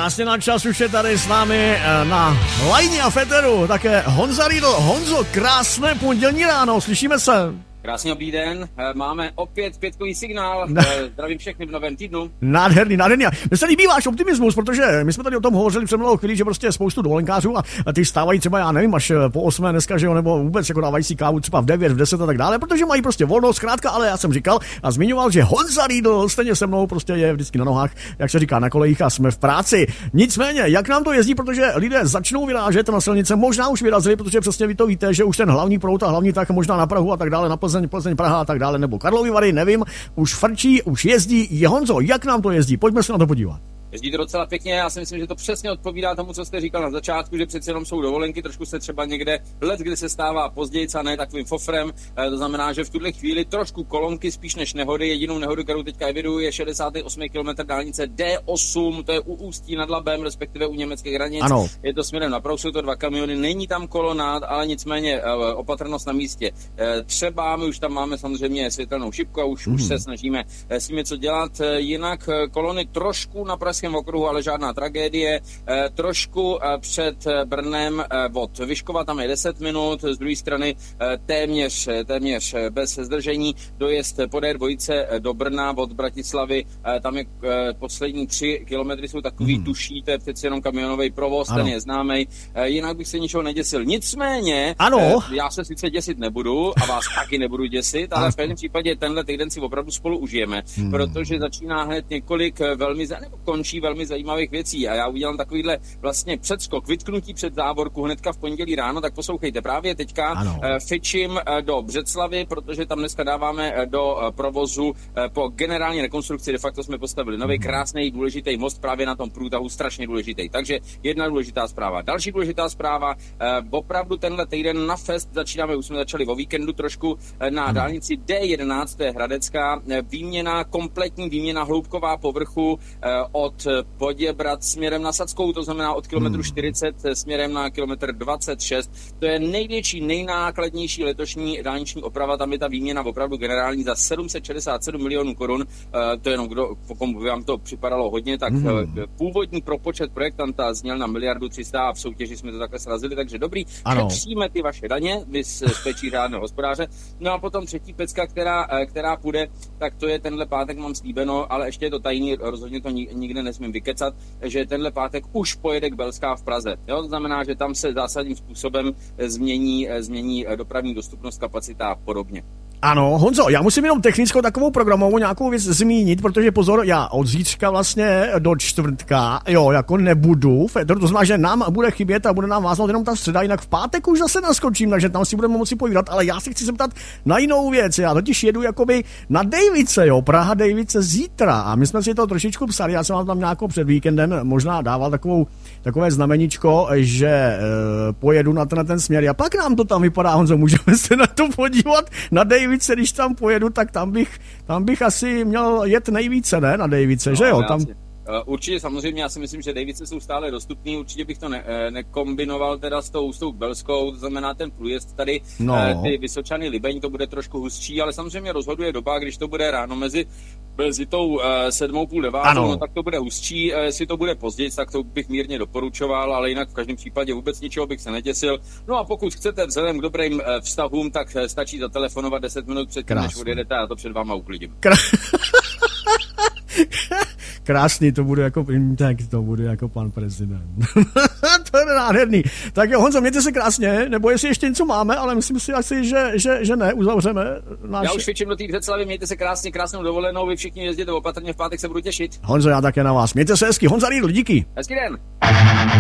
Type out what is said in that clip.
Krásně na čas už je tady s námi na lajně a Féteru také Honza Riedl. Honzo, krásné pondělní ráno, slyšíme se. Krásný dobrý den, máme opět pětkový signál, zdravím všechny v novém týdnu. Nádherný. Mně se líbí váš optimismus, protože my jsme tady o tom hovořili před mnou chvíli, že prostě je spoustu dovolenkářů a ty stávají třeba, já nevím, až po 8 dneska, že jo, nebo vůbec jako dávají si kávu třeba v 9, v 10 a tak dále, protože mají prostě volno, zkrátka, ale já jsem říkal a zmiňoval, že Honza Riedl stejně se mnou prostě je vždycky na nohách, jak se říká, na kolejích a jsme v práci. Nicméně, jak nám to jezdí, protože lidé začnou vyrážet na silnice, možná už vyrazili, protože přesně vy to víte, že už ten hlavní proud a hlavní tak možná na Prahu a tak dále, na Plzeň, Praha a tak dále, nebo Karlovy Vary, nevím, už frčí, už jezdí. Honzo, jak nám to jezdí? Pojďme se na to podívat. Jezdí to docela pěkně, já si myslím, že to přesně odpovídá tomu, co jste říkal na začátku, že přeci jenom jsou dovolenky, trošku se třeba někde let, kde se stává později, a ne takovým fofrem. To znamená, že v tuhle chvíli trošku kolonky spíš než nehody. Jedinou nehodu, kterou teďka eviduji, je 68 km dálnice D8, to je u Ústí nad Labem, respektive u německých hranic. Ano. Je to směrem na Prahu, jsou to 2 kamiony, není tam kolonát, ale nicméně opatrnost na místě. Třeba my už tam máme samozřejmě světelnou šipku a už se snažíme s tím něco dělat. Jinak kolony trošku na Pražském okruhu, ale žádná tragédie. Trošku před Brnem od Vyškova, tam je 10 minut, z druhé strany téměř bez zdržení dojezd po D2 do Brna od Bratislavy, tam je poslední 3 kilometry jsou takový tuší, to je přeci jenom kamionový provoz, ten je známej. Jinak bych se ničeho neděsil. Nicméně, já se sice děsit nebudu a vás taky nebudu děsit, ale v každém případě tenhle týden si opravdu spolu užijeme, protože začíná hned několik končí velmi zajímavých věcí a já udělám takovýhle vlastně předskok, vytknutí před závorku hnedka v pondělí ráno, tak poslouchejte, právě teďka fičím do Břeclavy, protože tam dneska dáváme do provozu po generální rekonstrukci, de facto jsme postavili nový krásný důležitý most právě na tom průtahu, strašně důležitý. Takže jedna důležitá zpráva. Další důležitá zpráva, opravdu tenhle týden na fest začínáme, už jsme začali o víkendu trošku na dálnici D11, to je Hradecká, kompletní výměna hloubková povrchu od Poděbrad směrem na Sadskou, to znamená od kilometru 40 směrem na kilometr 26. To je největší, nejnákladnější letošní dálniční oprava, tam je ta výměna opravdu generální za 767 milionů korun. To je jenom komu by vám to připadalo hodně, tak původní propočet projektanta zněl na 1,3 a v soutěži jsme to takhle srazili, takže dobrý. Šetříme ty vaše daně, vy z péčí řádného hospodáře. No a potom třetí pecka, která půjde, tak to je tenhle pátek, mám slíbeno, ale ještě je to tajný, rozhodně to nikde nesmím vykecat, že tenhle pátek už pojede k Belská v Praze. Jo? To znamená, že tam se zásadním způsobem změní dopravní dostupnost, kapacita a podobně. Ano, Honzo, já musím jenom technickou takovou programovou nějakou věc zmínit, protože pozor, já od zítřka vlastně do čtvrtka, jako nebudu, to znamená, že nám bude chybět a bude nám váznout jenom ta středa, jinak v pátek už zase naskočím, takže tam si budeme moci povídat, ale já si chci zeptat na jinou věc, já totiž jedu jakoby na Dejvice, Praha Dejvice zítra a my jsme si to trošičku psali, já jsem vám tam nějakou před víkendem možná dával takové znameničko, že pojedu na ten směr a pak nám to tam vypadá, Honzo, můžeme se na to podívat na Dejvice, když tam pojedu, tak tam bych asi měl jet nejvíce, ne, na Dejvice, že jo? Tam... Určitě, samozřejmě, já si myslím, že Dejvice jsou stále dostupný, určitě bych to nekombinoval teda s tou Belskou, to znamená ten průjezd tady, ty Vysočany, Libeň, to bude trošku hustší, ale samozřejmě rozhoduje doba, když to bude ráno mezi tou 7:30, 9, tak to bude hustší, jestli to bude později, tak to bych mírně doporučoval, ale jinak v každém případě vůbec ničeho bych se neděsil. No a pokud chcete vzhledem k dobrým vztahům, tak stačí zatelefonovat 10 minut předtím, než odjedete a to před váma uklidím. Krásný, to bude jako pan prezident. To je nádherný. Tak jo, Honzo, mějte se krásně, nebo jestli ještě něco máme, ale myslím si asi, že ne, uzavřeme naše... Já už fičím do té Břeclavy, mějte se krásně, krásnou dovolenou, vy všichni jezdíte opatrně, v pátek se budu těšit. Honzo, já také na vás. Mějte se hezky, Honza Riedl, díky. Hezký den.